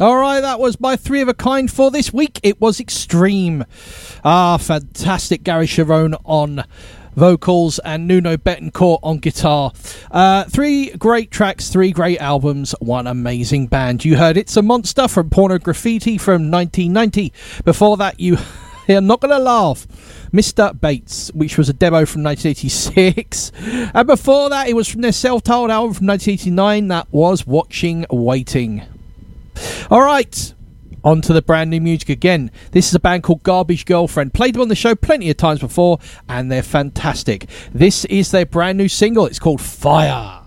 All right, that was my three of a kind for this week. It was Extreme. Fantastic. Gary Cherone on vocals and Nuno Betancourt on guitar. Three great tracks, three great albums, one amazing band. You heard It's a Monster from Porno Graffiti from 1990. Before that, you're not going to laugh, Mr. Bates, which was a demo from 1986. And before that, it was from their self-titled album from 1989. That was Watching Waiting. All right, on to the brand new music again. This is a band called Garbage Girlfriend. Played them on the show plenty of times before, and they're fantastic. This is their brand new single. It's called Fire.